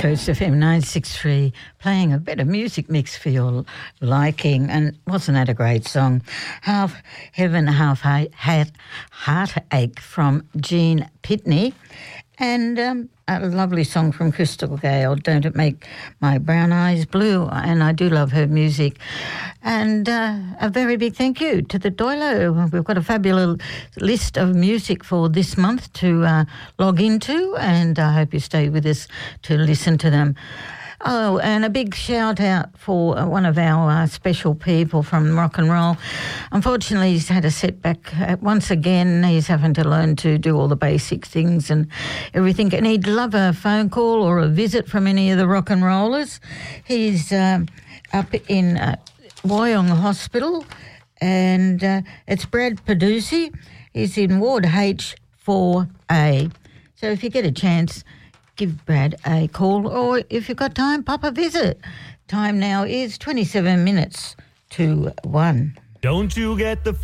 Coast FM 963, playing a bit of music mix for your liking. And wasn't that a great song? Half Heaven, Half Heartache from Gene Pitney. And a lovely song from Crystal Gale, Don't It Make My Brown Eyes Blue? And I do love her music. And a very big thank you to the Doilo. We've got a fabulous list of music for this month to log into, and I hope you stay with us to listen to them. Oh, and a big shout out for one of our special people from rock and roll. Unfortunately, he's had a setback once again. He's having to learn to do all the basic things and everything. And he'd love a phone call or a visit from any of the rock and rollers. He's up in Wyong Hospital, and it's Brad Peduzzi. He's in Ward H4A. So if you get a chance, give Brad a call, or if you've got time, pop a visit. Time now is 27 minutes to 1. Don't you get the